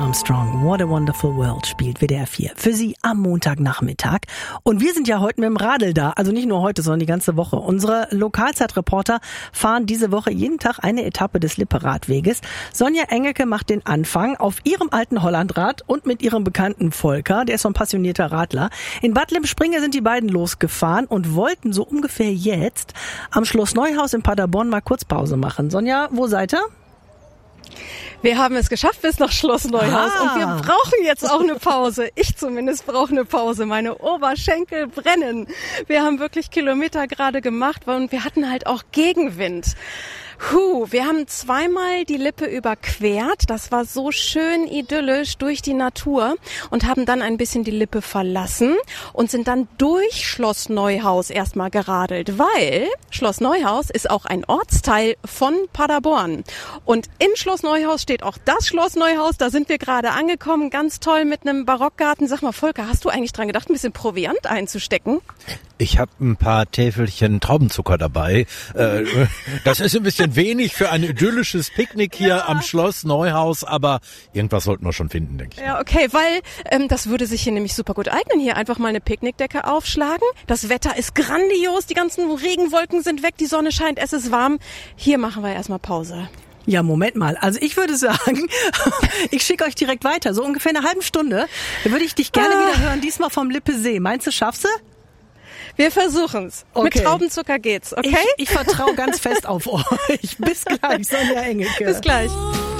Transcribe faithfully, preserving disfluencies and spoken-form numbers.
Armstrong, What a Wonderful World spielt W D R vier für Sie am Montagnachmittag. Und wir sind ja heute mit dem Radl da, also nicht nur heute, sondern die ganze Woche. Unsere Lokalzeitreporter fahren diese Woche jeden Tag eine Etappe des Lippe-Radweges. Sonja Engelke macht den Anfang auf ihrem alten Hollandrad und mit ihrem Bekannten Volker, der ist so ein passionierter Radler. In Bad Lippspringe sind die beiden losgefahren und wollten so ungefähr jetzt am Schloss Neuhaus in Paderborn mal kurz Pause machen. Sonja, wo seid ihr? Wir haben es geschafft bis nach Schloss Neuhaus ah. und wir brauchen jetzt auch eine Pause. Ich zumindest brauche eine Pause. Meine Oberschenkel brennen. Wir haben wirklich Kilometer gerade gemacht und wir hatten halt auch Gegenwind. Huh, wir haben zweimal die Lippe überquert. Das war so schön idyllisch durch die Natur und haben dann ein bisschen die Lippe verlassen und sind dann durch Schloss Neuhaus erstmal geradelt, weil Schloss Neuhaus ist auch ein Ortsteil von Paderborn. Und in Schloss Neuhaus steht auch das Schloss Neuhaus. Da sind wir gerade angekommen. Ganz toll mit einem Barockgarten. Sag mal, Volker, hast du eigentlich dran gedacht, ein bisschen Proviant einzustecken? Ich habe ein paar Täfelchen Traubenzucker dabei. Äh, das ist ein bisschen wenig für ein idyllisches Picknick hier ja. am Schloss Neuhaus, aber irgendwas sollten wir schon finden, denke ich. Ja, okay, weil ähm, das würde sich hier nämlich super gut eignen. Hier einfach mal eine Picknickdecke aufschlagen. Das Wetter ist grandios, die ganzen Regenwolken sind weg, die Sonne scheint, es ist warm. Hier machen wir erstmal Pause. Ja, Moment mal. Also ich würde sagen, ich schicke euch direkt weiter. So ungefähr eine halbe Stunde. Da würde ich dich gerne ah. wieder hören, diesmal vom Lippesee. Meinst du, schaffst du? Wir versuchen's. Okay. Mit Traubenzucker geht's, okay? Ich, ich vertraue ganz fest auf euch. Bis gleich, Sonja Engelke. Bis gleich.